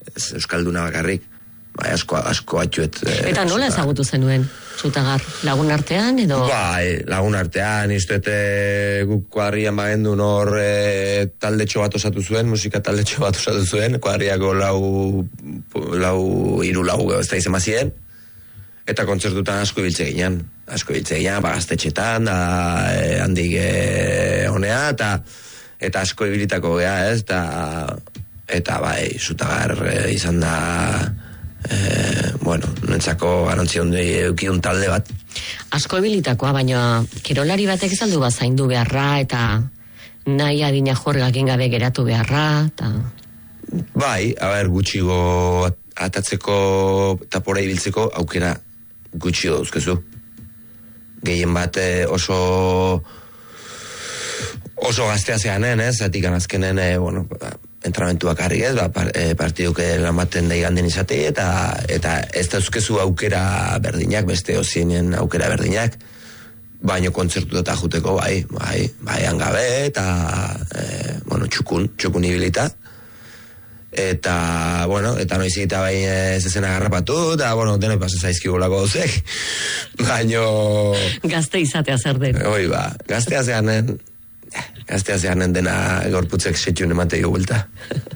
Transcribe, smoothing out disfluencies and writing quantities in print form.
ez euskalduna bakarrik. Bai, asko atxuet. Eta nola ezagutu zenuen, Zutagar? Lagun artean, edo? Bai, lagun artean, guk kuadrian bagendu nor taldetxo bat osatu zuen, musika taldetxo bat osatu zuen, kuadriako hiru lau ez da izan bazien, eta kontzertutan asko ibiltze ginen, gaztetxetan, handik honea, eta asko ibilitako gea, ez, eta bai, Zutagar izan da, nentzako garantzi ondo eukiun talde bat. Asko ebilitakoa, baina kirolari batek izan du zaindu beharra, eta nahi adina jorgakin gabe geratu beharra, eta... Bai, gutxigo atatzeko eta pora ibiltzeko aukera gutxigo dauzkezu. Gehien bat oso gaztea zeanen, ez? Zatik anazkenen, entramentuak harri ez, partiduk lamaten da iganden izate, eta ez dauzkezu aukera berdinak, beste ozienen aukera berdinak, baino kontzertu eta juteko, bai, hangabe, eta, txukun ibilita, eta noizik eta bai zezena garrapatu, eta, denoi pasa zaizkigulako duzek, baino... Gazte izatea zer den. Hoi ba, gaztea zeanen dena gorputzek setxun ematei gobelta.